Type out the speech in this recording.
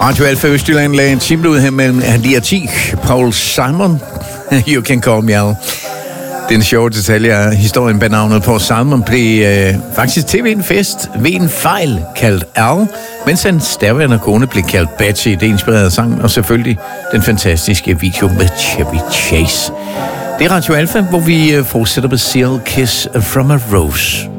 Radio Alfa Østjylland lagde en timme ud her mellem 9 og 10. Paul Simon, You Can Call Me Al. Den sjove detalje er, historien bag navnet Paul Simon blev faktisk til ved en fest ved en fejl kaldt Al, mens hans daværende kone blev kaldt Betty. Det inspirerede sang, og selvfølgelig den fantastiske video med Chevy Chase. Det er Radio Alfa, hvor vi fortsætter med Seal Kiss from a Rose.